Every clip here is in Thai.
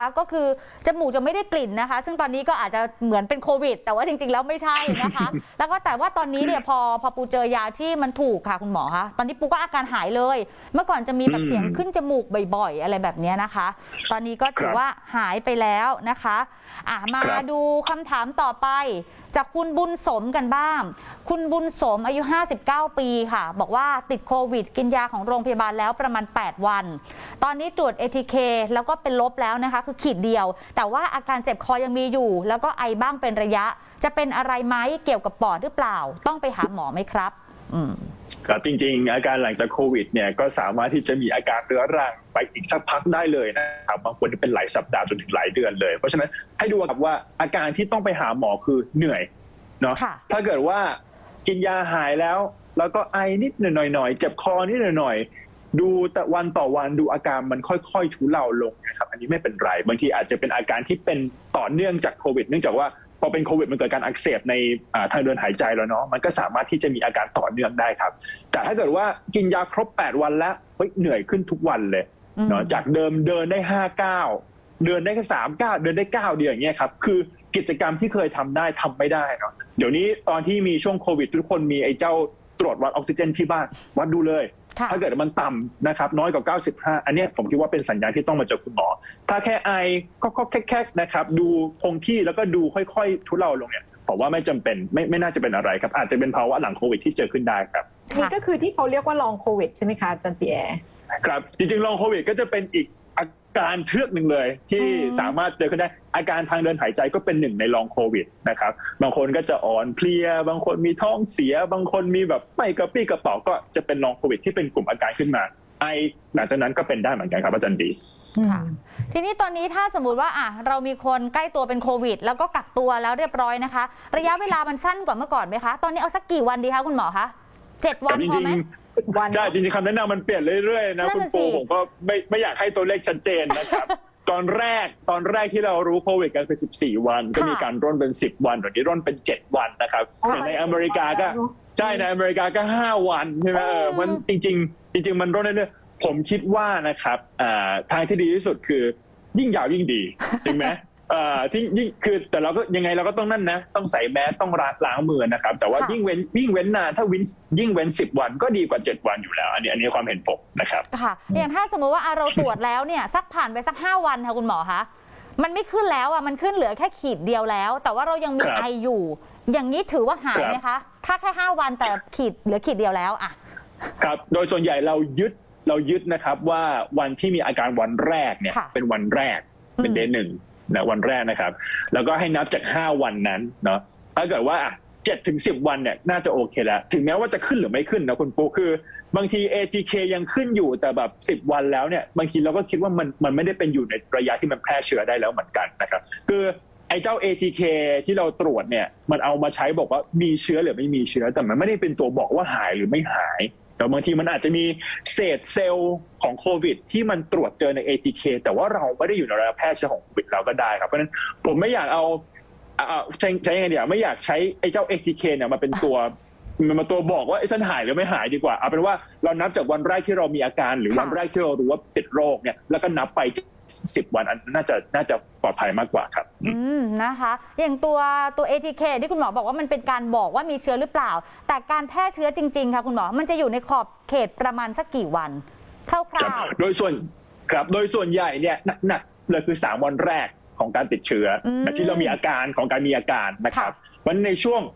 ก็คือจมูกจะไม่ได้กลิ่นนะคะซึ่งตอนนี้ก็อาจจะเหมือนเป็นโควิดแต่ว่าจริงๆแล้วไม่ใช่นะคะแล้วก็แต่ว่าตอนนี้เนี่ยพอปูเจอยาที่มันถูกค่ะคุณหมอคะตอนนี้ปูก็อาการหายเลยเมื่อก่อนจะมีแบบเสียงขึ้นจมูกบ่อยๆอะไรแบบนี้นะคะตอนนี้ก็ถือว่าหายไปแล้วนะคะมาดูคำถามต่อไปจากคุณบุญสมกันบ้างคุณบุญสมอายุ59ปีค่ะบอกว่าติดโควิดกินยาของโรงพยาบาลแล้วประมาณ8วันตอนนี้ตรวจ ATK แล้วก็เป็นลบแล้วนะคะคือขีดเดียวแต่ว่าอาการเจ็บคอยังมีอยู่แล้วก็ไอบ้างเป็นระยะจะเป็นอะไรไหมเกี่ยวกับปอดหรือเปล่าต้องไปหาหมอไหมครับครับจริงๆอาการหลังจากโควิดเนี่ยก็สามารถที่จะมีอาการเรื้อรังไปอีกสักพักได้เลยนะครับบางคนเป็นหลายสัปดาห์จนถึงหลายเดือนเลยเพราะฉะนั้นให้ดูครับว่าอาการที่ต้องไปหาหมอคือเหนื่อยเนาะถ้าเกิดว่ากินยาหายแล้วก็ไอนิดหน่อยเจ็บคอนิดหน่อยดูแต่วันต่อวันดูอาการมันค่อยๆทุเลาลงนะครับอันนี้ไม่เป็นไรบางทีอาจจะเป็นอาการที่เป็นต่อเนื่องจากโควิดเนื่องจากว่าพอเป็นโควิดมันเกิดการอักเสบในทางเดินหายใจแล้วเนาะมันก็สามารถที่จะมีอาการต่อเนื่องได้ครับแต่ถ้าเกิดว่ากินยาครบ8วันแล้วเหนื่อยขึ้นทุกวันเลยเนาะจากเดิมเดินได้5 ก้าวเดินได้แค่3 ก้าวเดินได้9เดียวอย่างเงี้ยครับคือกิจกรรมที่เคยทำได้ทำไม่ได้เนาะเดี๋ยวนี้ตอนที่มีช่วงโควิดทุกคนมีไอ้เจ้าตรวจวัดออกซิเจนที่บ้านวัดดูเลยถ้าเกิดมันต่ำนะครับน้อยกว่า95อันนี้ผมคิดว่าเป็นสัญญาณที่ต้องมาเจอคุณหมอถ้าแค่ไอก็แค่นะครับดูคงที่แล้วก็ดูค่อยๆทุเลาลงเนี่ยผมว่าไม่จำเป็นไม่น่าจะเป็นอะไรครับอาจจะเป็นภาวะหลังโควิดที่เจอขึ้นได้ครับนี่ก็คือที่เขาเรียกว่าลองโควิดใช่ไหมคะอาจารย์ปีแอร์ครับจริงๆลองโควิดก็จะเป็นอีกอาการเทือกหนึ่งเลยที่สามารถเจอขึ้นได้อาการทางเดินหายใจก็เป็นหนึ่งในลองโควิดนะครับบางคนก็จะอ่อนเพลียบางคนมีท้องเสียบางคนมีแบบไม่กระปี้กระเป๋าก็จะเป็นลองโควิดที่เป็นกลุ่มอาการขึ้นมาไอหลังจากนั้นก็เป็นได้เหมือนกันครับอาจารย์ดีค่ะทีนี้ตอนนี้ถ้าสมมติว่าเรามีคนใกล้ตัวเป็นโควิดแล้วก็กักตัวแล้วเรียบร้อยนะคะระยะเวลามันสั้นกว่าเมื่อก่อนไหมคะตอนนี้เอาสักกี่วันดีคะคุณหมอคะ7 วันพอไหมใช่จริงๆคำแนะนำมันเปลี่ยนเรื่อยๆนะคุณปูผมก็ไม่อยากให้ตัวเลขชัดเจนนะครับตอนแรกที่เรารู้โควิดกันเป็น14 วันก็มีการร่นเป็น10 วันตอนนี้ร่นเป็น7 วันนะครับแต่ในอเมริกาก็ใช่ในอเมริกาก็5 วันใช่ไหมมันจริงมันร่นเรื่อยๆผมคิดว่านะครับทางที่ดีที่สุดคือยิ่งยาวยิ่งดีจริงไหมที่ยิ่งคือแต่เราก็ยังไงเราก็ต้องนั่นนะต้องใส่แมสต้องล้างมือนะครับแต่ว่ายิ่งเว้นนานถ้ายิ่งเว้น10 วันก็ดีกว่า7 วันอยู่แล้วอันนี้ความเห็นผมนะครับค่ะอย่างถ้าสมมติว่าเราตรวจแล้วเนี่ยสักผ่านไปสัก5 วันค่ะคุณหมอคะมันไม่ขึ้นแล้วมันขึ้นเหลือแค่ขีดเดียวแล้วแต่ว่าเรายังมีไออยู่อย่างนี้ถือว่าหายไหมคะถ้าแค่5 วันแต่เหลือขีดเดียวแล้วครับโดยส่วนใหญ่เรายึดนะครับว่าวันที่มีอาการวันแรกเนี่ยเป็นวันแรกเป็นday 1นะวันแรกนะครับแล้วก็ให้นับจาก5 วันนั้นเนาะถ้าเกิดว่า7 ถึง 10 วันเนี่ยน่าจะโอเคแล้วถึงแม้ว่าจะขึ้นหรือไม่ขึ้นนะคุณปูคือบางที ATK ยังขึ้นอยู่แต่แบบ10 วันแล้วเนี่ยบางทีเราก็คิดว่ามันไม่ได้เป็นอยู่ในระยะที่มันแพร่เชื้อได้แล้วเหมือนกันนะครับคือไอ้เจ้า ATK ที่เราตรวจเนี่ยมันเอามาใช้บอกว่ามีเชื้อหรือไม่มีเชื้อแต่มันไม่ได้เป็นตัวบอกว่าหายหรือไม่หายแต่บางทีมันอาจจะมีเศษเซลล์ของโควิดที่มันตรวจเจอใน ATK แต่ว่าเราไม่ได้อยู่ในระยะแพร่เชื้อของโควิดเราก็ได้ครับเพราะฉะนั้นผมไม่อยากเอาใช้ยังไงเดี๋ยวไม่อยากใช้ไอ้เจ้า ATK เนี่ยมาเป็นตัวบอกว่าไอ้ฉันหายหรือไม่หายดีกว่าเอาเป็นว่าเรานับจากวันแรกที่เรามีอาการหรือวันแรกที่เรารู้ว่าติดโรคเนี่ยแล้วก็นับไป10 วันอันน่าจะปลอดภัยมากกว่าครับนะคะอย่างตัว ATK ที่คุณหมอบอกว่ามันเป็นการบอกว่ามีเชื้อหรือเปล่าแต่การแพร่เชื้อจริงๆค่ะคุณหมอมันจะอยู่ในขอบเขตประมาณสักกี่วันคร่าวๆโดยส่วนใหญ่เนี่ยหนักเลยคือ3 วันแรกของการติดเชื้อที่เรามีอาการของการมีอาการนะครับวันในช่วง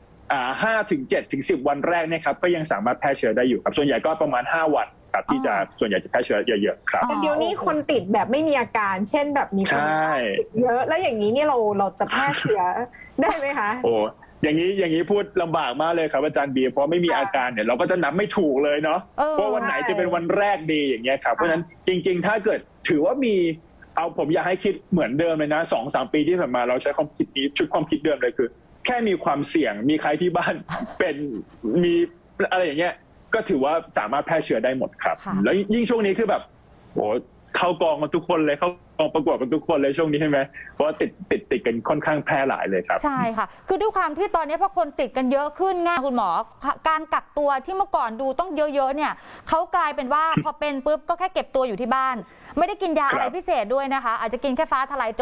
5 ถึง 7 ถึง 10 วันแรกเนี่ยครับก็ยังสามารถแพร่เชื้อได้อยู่ครับส่วนใหญ่ก็ประมาณ5 วันที่จะส่วนใหญ่จะแพร่เชื้อเยอะๆครับเดี๋ยวนี้คนติดแบบไม่มีอาการเช่นแบบมีคนติดเยอะแล้วอย่างนี้เนี่ยเราจะแพร่เชื้อได้ไหมคะโอ้อย่างนี้พูดลำบากมากเลยครับอาจารย์บีเพราะไม่มีอาการเนี่ยเราก็จะนับไม่ถูกเลยเนาะเพราะวันไหนจะเป็นวันแรกดีอย่างเงี้ยครับเพราะฉะนั้นจริงๆถ้าเกิดถือว่ามีผมอยากให้คิดเหมือนเดิมเลยนะ2-3 ปีที่ผ่านมาเราใช้ความคิดนี้ชุดความคิดเดิมเลยคือแค่มีความเสี่ยงมีใครที่บ้านเป็นมีอะไรอย่างเงี้ยก็ถือว่าสามารถแพร่เชื้อได้หมดครับแล้วยิ่งช่วงนี้คือแบบโอ้เข้ากองกันทุกคนเลยเข้ากองประกวดกันทุกคนเลยช่วงนี้ใช่ไหมเพราะว่าติดกันค่อนข้างแพร่หลายเลยครับใช่ค่ะคือด้วยความที่ตอนนี้พอคนติดกันเยอะขึ้นง่ายคุณหมอการกักตัวที่เมื่อก่อนดูต้องเยอะๆเนี่ยเขากลายเป็นว่าพอเป็นปุ๊บก็แค่เก็บตัวอยู่ที่บ้านไม่ได้กินยาอะไรพิเศษด้วยนะคะอาจจะกินแค่ฟ้าทลายโจร